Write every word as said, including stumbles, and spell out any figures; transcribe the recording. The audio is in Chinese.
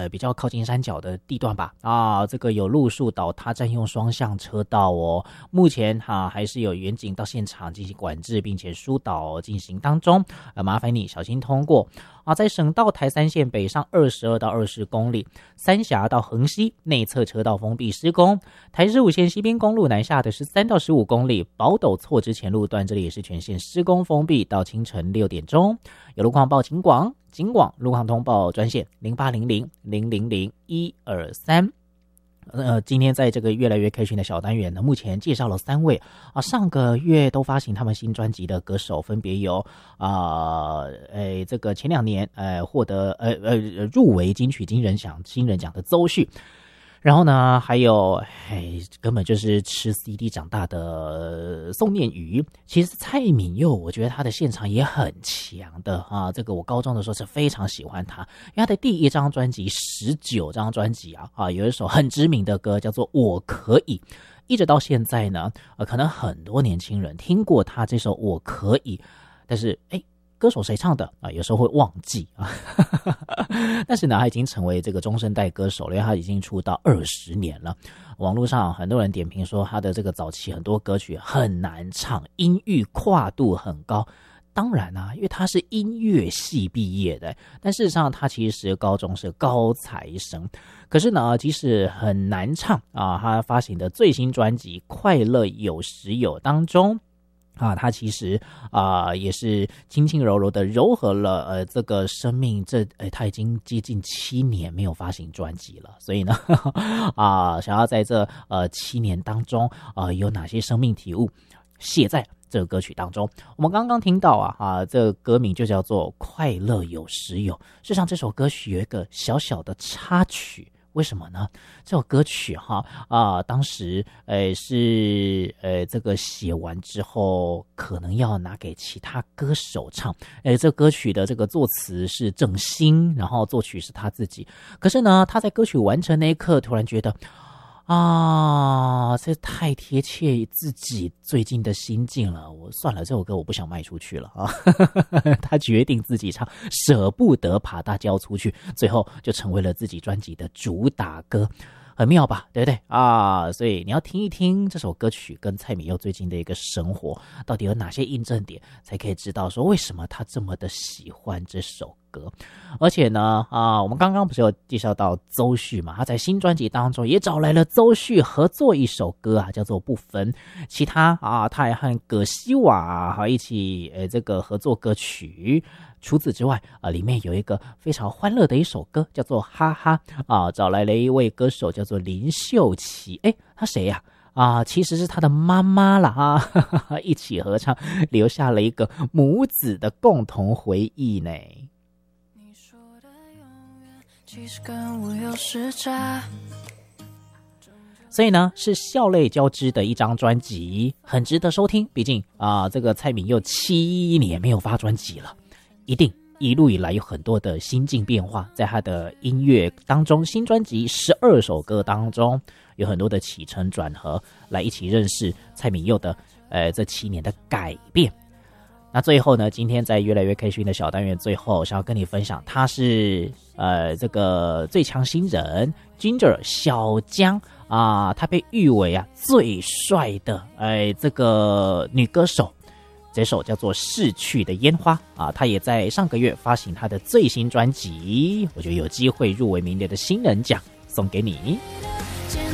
呃比较靠近山脚的地段吧，啊，这个有路树倒塌占用双向车道哦。目前哈、啊、还是有员警到现场进行管制，并且疏导进行当中，呃，麻烦你小心通过啊。在省道台三线北上二十二到二十公里，三峡到横溪内侧车道封闭施工，台十五线西滨公路南下的十三到十五公里，宝斗错之前路段这里也是全线施工封闭到清晨六点钟。有路况报警广，警广路况通报专线零八零零零零零一二三。呃，今天在这个越来越 K 群的小单元呢，目前介绍了三位啊，上个月都发行他们新专辑的歌手，分别有啊，呃，这个前两年呃获得呃呃入围金曲金人奖新人奖的邹旭。然后呢，还有哎，根本就是吃 C D 长大的宋念宇。其实蔡旻佑，我觉得他的现场也很强的啊。这个我高中的时候是非常喜欢他，因为他的第一张专辑、十九张专辑啊啊，有一首很知名的歌叫做《我可以》，一直到现在呢，呃，可能很多年轻人听过他这首《我可以》，但是哎。歌手谁唱的啊？有时候会忘记啊，但是呢，他已经成为这个中生代歌手了，因为他已经出道二十年了。网络上很多人点评说，他的这个早期很多歌曲很难唱，音域跨度很高。当然啊，因为他是音乐系毕业的，但事实上他其实高中是高材生。可是呢，即使很难唱啊，他发行的最新专辑《快乐有时有》当中。啊，他其实啊、呃、也是轻轻柔柔的糅合了呃这个生命这呃他已经接近七年没有发行专辑了，所以呢啊、呃、想要在这呃七年当中呃有哪些生命体悟写在这个歌曲当中。我们刚刚听到啊啊这个歌名就叫做快乐有时有，事实上这首歌曲有一个小小的插曲。为什么呢？这首歌曲哈啊、呃，当时呃是呃这个写完之后，可能要拿给其他歌手唱。呃，这歌曲的这个作词是郑兴，然后作曲是他自己。可是呢，他在歌曲完成那一刻，突然觉得。啊，这太贴切自己最近的心境了。我算了，这首歌我不想卖出去了啊。他决定自己唱，舍不得把它交出去，最后就成为了自己专辑的主打歌。很妙吧，对不对啊？所以你要听一听这首歌曲跟蔡旻佑最近的一个生活，到底有哪些印证点，才可以知道说为什么他这么的喜欢这首歌。而且呢，啊，我们刚刚不是有介绍到邹旭嘛？他在新专辑当中也找来了邹旭合作一首歌啊，叫做《不分》。其他啊，他还和葛西瓦哈一起呃这个合作歌曲。除此之外啊，里面有一个非常欢乐的一首歌，叫做《哈哈》啊，找来了一位歌手叫做林秀琪。哎，他谁呀、啊？啊，其实是他的妈妈啦啊，一起合唱，留下了一个母子的共同回忆呢。你说的永远其实跟我有时差。所以呢，是笑泪交织的一张专辑，很值得收听。毕竟啊，这个蔡旻佑七年没有发专辑了。一定一路以来有很多的心境变化，在他的音乐当中，新专辑十二首歌当中有很多的起承转合，来一起认识蔡旻佑的呃这七年的改变。那最后呢，今天在越来越 K 讯的小单元最后想要跟你分享，他是呃这个最强新人 Ginger 小江啊，他被誉为啊最帅的哎、呃、这个女歌手。这首叫做《逝去的烟花》啊，他也在上个月发行他的最新专辑，我觉得有机会入围明年的新人奖，送给你。